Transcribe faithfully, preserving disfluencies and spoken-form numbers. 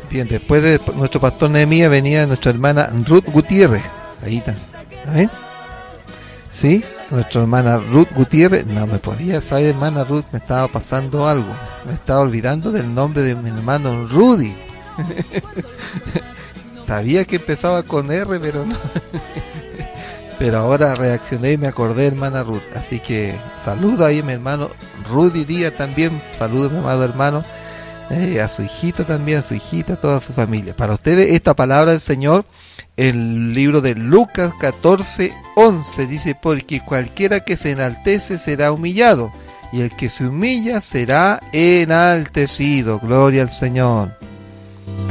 Bien, después de nuestro pastor Nehemías venía nuestra hermana Ruth Gutiérrez. Ahí está. ¿Ven? Sí, nuestra hermana Ruth Gutiérrez. No me podía saber, hermana Ruth, me estaba pasando algo. Me estaba olvidando del nombre de mi hermano Rudy. Sabía que empezaba con R, pero no. Pero ahora reaccioné y me acordé, hermana Ruth. Así que saludo ahí a mi hermano Rudy Díaz también. Saludo a mi amado hermano. Eh, a su hijito también, a su hijita, a toda su familia. Para ustedes esta palabra del Señor, el libro de Lucas catorce once dice: porque cualquiera que se enaltece será humillado, y el que se humilla será enaltecido. Gloria al Señor.